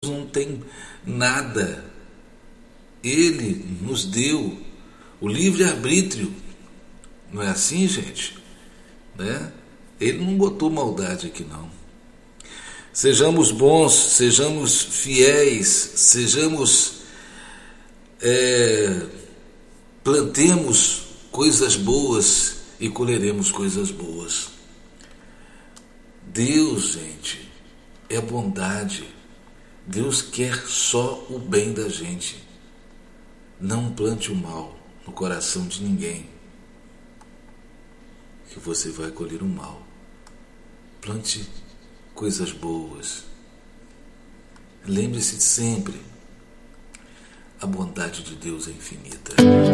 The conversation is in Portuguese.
não tem nada. Ele nos deu o livre-arbítrio. Não é assim, gente? Né? Ele não botou maldade aqui, não. Sejamos bons, sejamos fiéis, plantemos coisas boas e colheremos coisas boas. Deus, gente, é bondade. Deus quer só o bem da gente. Não plante o mal no coração de ninguém, que você vai colher o mal. Plante coisas boas. Lembre-se sempre, a bondade de Deus é infinita.